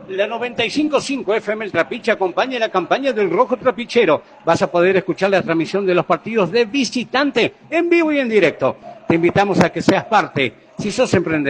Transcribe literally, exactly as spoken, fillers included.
La noventa y cinco punto cinco F M El Trapiche acompaña la campaña del Rojo Trapichero. Vas a poder escuchar la transmisión de los partidos de visitante en vivo y en directo. Te invitamos a que seas parte. Si sos emprendedor,